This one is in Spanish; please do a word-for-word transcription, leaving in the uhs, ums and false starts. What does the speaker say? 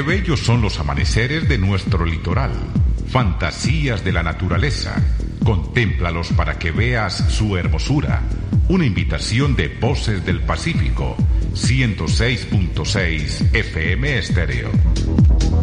Qué bellos son los amaneceres de nuestro litoral, fantasías de la naturaleza. Contémplalos para que veas su hermosura. Una invitación de Voces del Pacífico, ciento seis punto seis F M Estéreo.